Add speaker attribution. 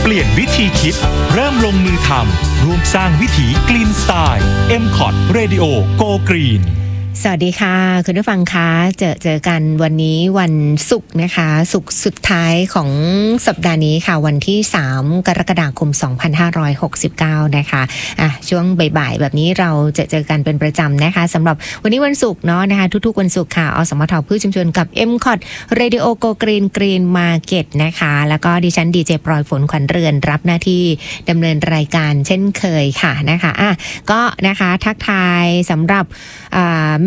Speaker 1: ลี่ยนวิธีคิดเริ่มลงมือทำร่วมสร้างวิถี Green Style MCOT Radio Go Green
Speaker 2: สวัสดีค่ะคุณผู้ฟังคะเจอกันวันนี้วันศุกร์นะคะศุกร์สุดท้ายของสัปดาห์นี้ค่ะวันที่3กรกฎาคม2569นะคะช่วงบ่ายๆแบบนี้เราเจอกันเป็นประจำนะคะสำหรับวันนี้วันศุกร์เนาะนะคะทุกๆวันศุกร์ค่ะอสมทพืชชุมชนกับ MCOT Radio Go Green Green Market นะคะแล้วก็ดิฉันดีเจปลอยฝนขวัญเรือนรับหน้าที่ดำเนินรายการเช่นเคยค่ะนะคะก็นะคะทักทายสำหรับ